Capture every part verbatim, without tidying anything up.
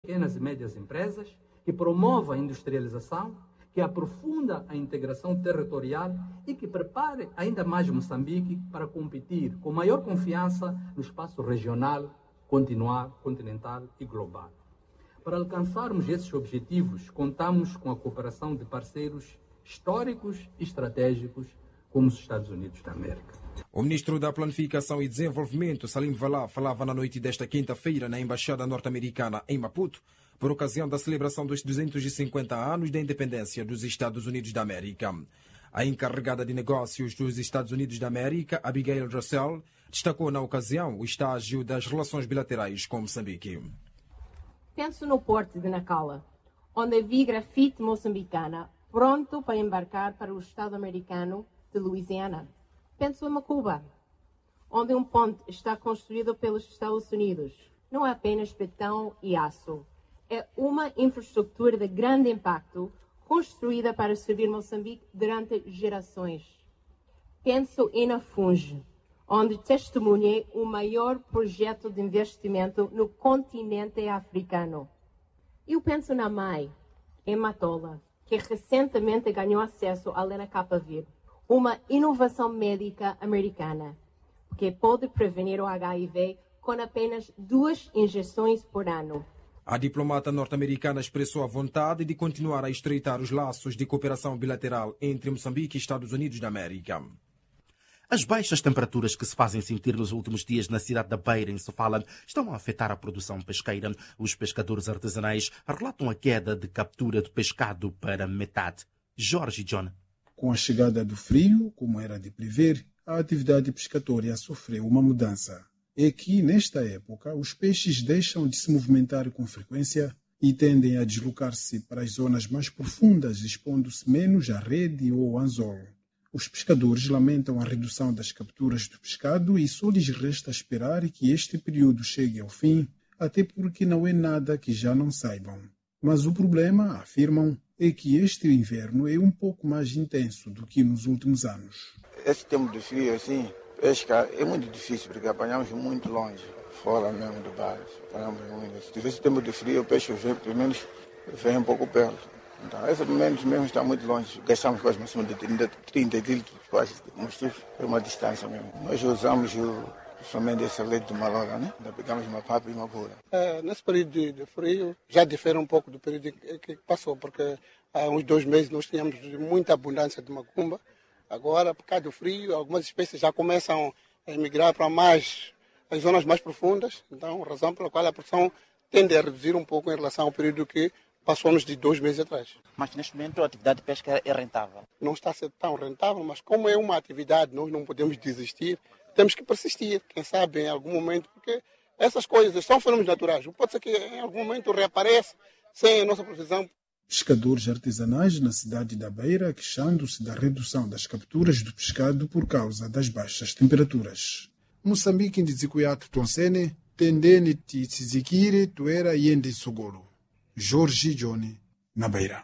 pequenas e médias empresas, que promova a industrialização, que aprofunda a integração territorial e que prepare ainda mais Moçambique para competir com maior confiança no espaço regional, continuar, continental e global. Para alcançarmos esses objetivos, contamos com a cooperação de parceiros históricos e estratégicos como os Estados Unidos da América. O ministro da Planificação e Desenvolvimento, Salim Valá, falava na noite desta quinta-feira na Embaixada Norte-Americana em Maputo, por ocasião da celebração dos duzentos e cinquenta anos da independência dos Estados Unidos da América. A encarregada de negócios dos Estados Unidos da América, Abigail Russell, destacou na ocasião o estágio das relações bilaterais com Moçambique. Penso no porto de Nacala, onde vi grafite moçambicana pronto para embarcar para o Estado americano de Louisiana. Penso em Macuba, onde um ponte está construído pelos Estados Unidos. Não é apenas betão e aço. É uma infraestrutura de grande impacto construída para servir Moçambique durante gerações. Penso em Afunge, onde testemunhei o maior projeto de investimento no continente africano. Eu penso na M A I, em Matola, que recentemente ganhou acesso à Lenacapavir, uma inovação médica americana, que pode prevenir o H I V com apenas duas injeções por ano. A diplomata norte-americana expressou a vontade de continuar a estreitar os laços de cooperação bilateral entre Moçambique e Estados Unidos da América. As baixas temperaturas que se fazem sentir nos últimos dias na cidade da Beira, em Sofala, estão a afetar a produção pesqueira. Os pescadores artesanais relatam a queda de captura de pescado para metade. Jorge John. Com a chegada do frio, como era de prever, a atividade pescatória sofreu uma mudança. É que, nesta época, os peixes deixam de se movimentar com frequência e tendem a deslocar-se para as zonas mais profundas, expondo-se menos à rede ou ao anzol. Os pescadores lamentam a redução das capturas do pescado e só lhes resta esperar que este período chegue ao fim, até porque não é nada que já não saibam. Mas o problema, afirmam, é que este inverno é um pouco mais intenso do que nos últimos anos. Esse tempo de frio, assim, pesca é muito difícil, porque apanhamos muito longe, fora mesmo do bar. Apanhamos muito. Se tivesse tempo de frio, o peixe vem, pelo menos vem um pouco perto. Então, esse momento mesmo está muito longe. Gastamos quase acima de trinta litros quase de combustível, é uma distância mesmo. Nós usamos o, somente esse leite de malora, né? Ainda pegamos uma papa e uma pura. É, nesse período de, de frio, já difere um pouco do período que, que passou, porque há uns dois meses nós tínhamos muita abundância de macumba. Agora, por causa do frio, algumas espécies já começam a emigrar para mais as zonas mais profundas. Então, razão pela qual a produção tende a reduzir um pouco em relação ao período que passou-nos de dois meses atrás. Mas neste momento a atividade de pesca é rentável? Não está a ser tão rentável, mas como é uma atividade, nós não podemos desistir, temos que persistir, quem sabe em algum momento, porque essas coisas são fenômenos naturais. Pode ser que em algum momento reapareça sem a nossa previsão. Pescadores artesanais na cidade da Beira queixando-se da redução das capturas do pescado por causa das baixas temperaturas. Moçambique ndizikuyato tonsene, tendene titsizikire tuera yende sogolo. Jorge Johnny, na Beira.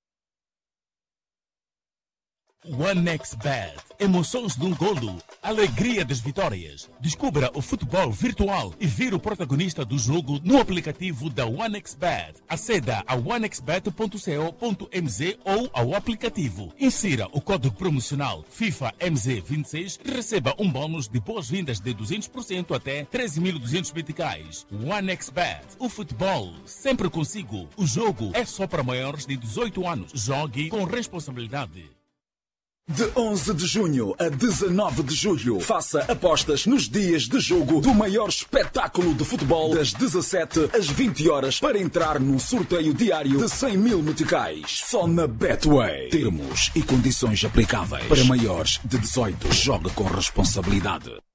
OneXBet. Emoções de um golo. Alegria das vitórias. Descubra o futebol virtual e vire o protagonista do jogo no aplicativo da OneXBet. Aceda a onexbet ponto co ponto mz ou ao aplicativo. Insira o código promocional FIFA M Z vinte e seis e receba um bônus de boas-vindas de duzentos por cento até treze mil e duzentos meticais. OneXBet. O futebol sempre consigo. O jogo é só para maiores de dezoito anos. Jogue com responsabilidade. De onze de junho a dezenove de julho, faça apostas nos dias de jogo do maior espetáculo de futebol das dezassete às vinte horas para entrar num sorteio diário de cem mil meticais. Só na Betway. Termos e condições aplicáveis. Para maiores de dezoito, jogue com responsabilidade.